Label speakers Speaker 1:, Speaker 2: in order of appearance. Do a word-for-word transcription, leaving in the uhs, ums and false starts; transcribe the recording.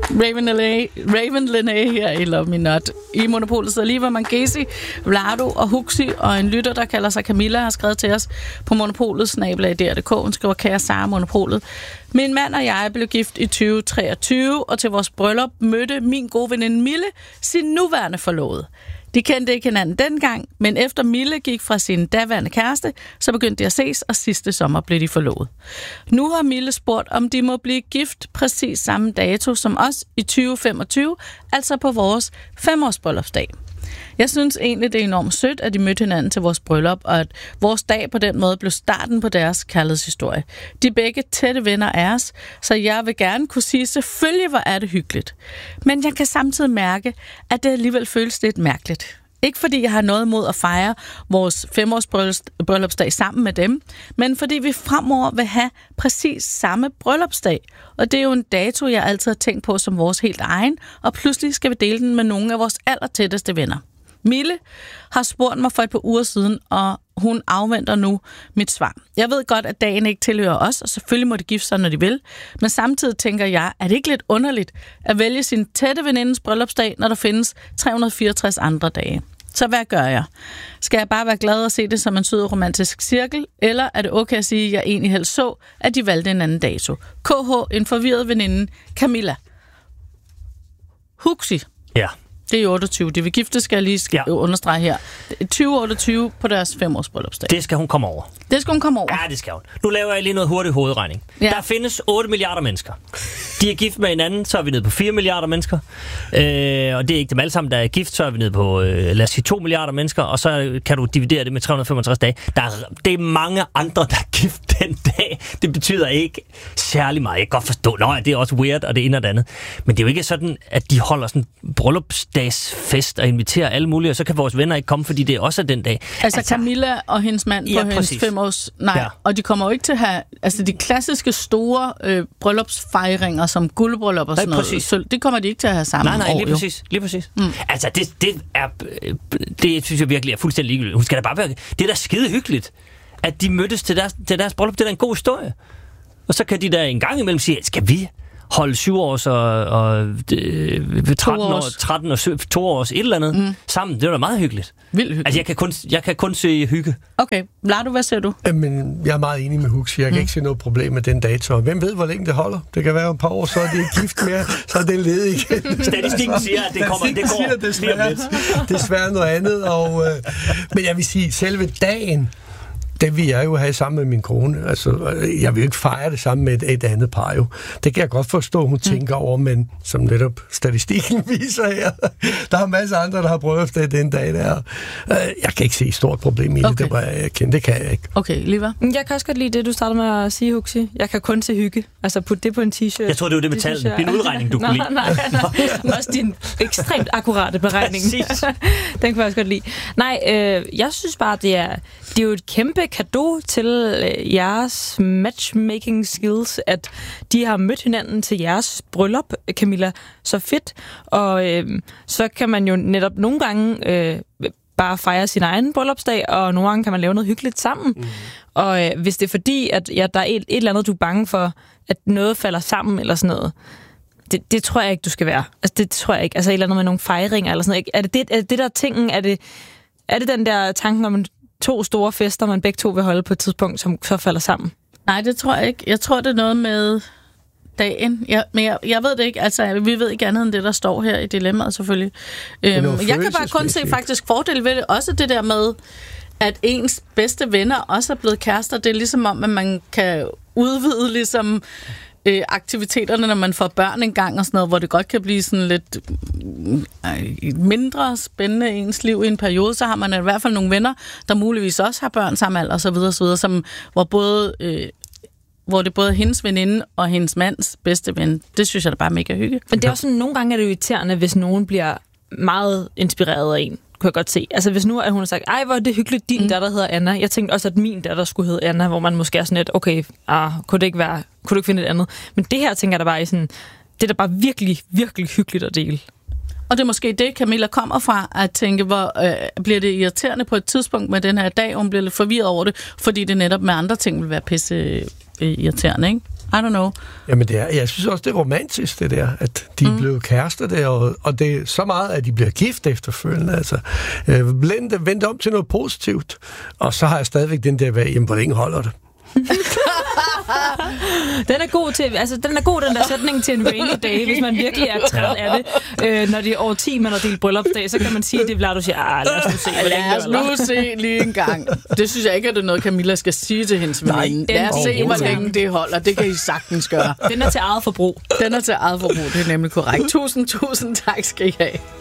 Speaker 1: Raven Lené, Raven Lené her i Love Me Not. I Monopolet sidder Liva Mangesi, Vlado og Huxi, og en lytter, der kalder sig Camilla, har skrevet til os på Monopolet, snabel-a D R punktum d k. Hun skriver, kære Sara, Monopolet. Min mand og jeg blev gift i tyve treogtyve, og til vores bryllup mødte min gode veninde Mille sin nuværende forlovede. De kendte ikke hinanden dengang, men efter Mille gik fra sin daværende kæreste, så begyndte de at ses, og sidste sommer blev de forlovet. Nu har Mille spurgt, om de må blive gift præcis samme dato som os i tyve femogtyve, altså på vores femårs bryllupsdag. Jeg synes egentlig, det er enormt sødt, at de mødte hinanden til vores bryllup, og at vores dag på den måde blev starten på deres kærlighedshistorie. De er begge tætte venner af os, så jeg vil gerne kunne sige, selvfølgelig hvor er det hyggeligt. Men jeg kan samtidig mærke, at det alligevel føles lidt mærkeligt. Ikke fordi jeg har noget imod at fejre vores femårs bryllupsdag sammen med dem, men fordi vi fremover vil have præcis samme bryllupsdag. Og det er jo en dato, jeg altid har tænkt på som vores helt egen, og pludselig skal vi dele den med nogle af vores allertætteste venner. Mille har spurgt mig for et par uger siden, og hun afventer nu mit svar. Jeg ved godt, at dagen ikke tilhører os, og selvfølgelig må de gifte sig, når de vil. Men samtidig tænker jeg, er det ikke lidt underligt at vælge sin tætte venindes bryllupsdag, når der findes tre hundrede og fireogtres andre dage? Så hvad gør jeg? Skal jeg bare være glad og se det som en sød romantisk cirkel, eller er det okay at sige, at jeg egentlig helst så, at de valgte en anden dato? K H, en forvirret veninde, Camilla. Huxi.
Speaker 2: Ja.
Speaker 1: Det er otteogtyve. De vil gifte, skal jeg lige sk- ja. understrege her. tyve otteogtyve på deres femårs bryllupsdag.
Speaker 2: Det skal hun komme over.
Speaker 1: Det skal hun komme over.
Speaker 2: Ja, det skal hun. Nu laver jeg lige noget hurtigt hovedregning. Ja. Der findes otte milliarder mennesker. De er gift med hinanden, så er vi nede på fire milliarder mennesker. Øh, og det er ikke dem alle sammen, der er gift, så er vi nede på, øh, lad os sige, to milliarder mennesker, og så kan du dividere det med tre hundrede og femogtres dage. Der er, det er mange andre, der er gift den dag. Det betyder ikke særlig meget. Jeg kan godt forstå, nej, det er også weird, og det ene og det andet. Men det er jo ikke sådan, at de holder sådan en bryllupsdagsfest og inviterer alle mulige, og så kan vores venner ikke komme, fordi det også er den dag.
Speaker 1: Altså, altså Camilla og hendes mand
Speaker 2: ja,
Speaker 1: på hendes fem års... Nej, ja. Og de kommer jo ikke til at have... Altså, de klassiske store øh, bryllupsfejringer, som guldbryllup og sådan nej, noget, så det kommer de ikke til at have sammen.
Speaker 2: Nej, nej,
Speaker 1: år,
Speaker 2: lige præcis. Lige præcis. Mm. Altså, det, det er... Det synes jeg virkelig er fuldstændig ligegyldigt. Hun skal da bare være... Det er da skide hyggeligt, at de mødtes til deres, til deres bryllup. Det er da en god historie. Og så kan de da en gang imellem sige, skal vi holde syv års og, og øh, tretten år, tretten og syv, to års et eller andet mm. sammen. Det er da meget hyggeligt.
Speaker 1: Vildt hyggeligt.
Speaker 2: Altså, jeg kan kun, jeg kan kun se hygge.
Speaker 1: Okay. Vlado, hvad siger du?
Speaker 3: Jamen, jeg er meget enig med Huxi. Jeg kan mm. ikke se noget problem med den dato. Hvem ved, hvor længe det holder? Det kan være et par år, så er det ikke gift mere, så er det ledig igen.
Speaker 2: Statistikken siger, at det kommer, det går.
Speaker 3: Siger, desværre, desværre noget andet. Og, øh, men jeg vil sige, selve dagen, det vil jeg jo have sammen med min kone. Altså, jeg vil ikke fejre det sammen med et, et andet par jo. Det kan jeg godt forstå, hun mm. tænker over, men som netop statistikken viser her, der er masser af andre, der har prøvet det den dag der. Jeg kan ikke se et stort problem i okay. det, det, bare, jeg kender, det kan jeg ikke.
Speaker 1: Okay, Liva?
Speaker 4: Jeg kan også godt lide det, du startede med at sige, Huxi. Jeg kan kun se hygge. Altså, putte det på en t-shirt.
Speaker 2: Jeg tror, det var det med tallene. Det er en udregning, du kunne lide.
Speaker 4: Nej, nej. Også din ekstremt akkurate beregning. Den kan jeg også godt lide. Nej, øh, jeg synes bare, det er, det er jo et kæmpe cadeau til øh, jeres matchmaking skills, at de har mødt hinanden til jeres bryllup, Camilla. Så fedt. Og øh, så kan man jo netop nogle gange øh, bare fejre sin egen bryllupsdag, og nogle gange kan man lave noget hyggeligt sammen. Mm. Og øh, hvis det er fordi, at ja, der er et, et eller andet, du er bange for, at noget falder sammen eller sådan noget, det, det tror jeg ikke, du skal være. Altså, det tror jeg ikke. Altså et eller andet med nogle fejringer eller sådan noget. Er det det, er det der tingen? Er det, er det den der tanken om to store fester, man begge to vil holde på et tidspunkt, som så falder sammen?
Speaker 1: Nej, det tror jeg ikke. Jeg tror, det er noget med dagen. Jeg, men jeg, jeg ved det ikke. Altså, vi ved ikke andet end det, der står her i dilemmaet, selvfølgelig. Øhm, jeg kan bare kun se faktisk fordele ved det. Også det der med, at ens bedste venner også er blevet kærester. Det er ligesom om, at man kan udvide ligesom øh, aktiviteterne, når man får børn en gang og sådan noget, hvor det godt kan blive sådan lidt øh, mindre spændende i ens liv i en periode. Så har man i hvert fald nogle venner, der muligvis også har børn sammen alder og så videre, så videre, som, hvor både... Øh, hvor det både er hendes veninde og hendes mands bedste ven. Det synes jeg da bare er mega hygge.
Speaker 4: Men det er også sådan, nogle gange er det irriterende, hvis nogen bliver meget inspireret af en, kunne jeg godt se. Altså hvis nu, at hun har sagt, ej, hvor er det hyggeligt, din mm. datter hedder Anna. Jeg tænkte også, at min datter skulle hedde Anna, hvor man måske er sådan lidt, okay, ah, kunne det ikke være, kunne du ikke finde et andet? Men det her tænker jeg da bare i sådan, det er da bare virkelig, virkelig hyggeligt at dele.
Speaker 1: Og det er måske det, Camilla kommer fra, at tænke, hvor øh, bliver det irriterende på et tidspunkt med den her dag, og hun bliver lidt forvirret over det, fordi det netop med andre ting vil være pisse øh, irriterende, ikke? I don't know.
Speaker 3: Jamen, det er, jeg synes også, det er romantisk, det der, at de mm. blev kærester der, og, og det er så meget, at de bliver gift efterfølgende. Altså, øh, vente, vente om til noget positivt, og så har jeg stadigvæk den der, jamen, hvor længe holder det?
Speaker 4: Den er god til, altså den er god den der sætning til en rainy day, hvis man virkelig er træt af det. Øh, når det er over ti, man har delt bryllupsdag, så kan man sige, det bliver du siger, ah, lad os nu se, hvor længe
Speaker 1: Lad os nu se lige en gang. Det synes jeg ikke, at det er noget, Camilla skal sige til hendes veninde. Lad os se, hvor længe det holder. Det kan I sagtens gøre.
Speaker 4: Den er til eget forbrug.
Speaker 1: Den er til eget forbrug, det er nemlig korrekt. Tusind, tusind tak skal I have.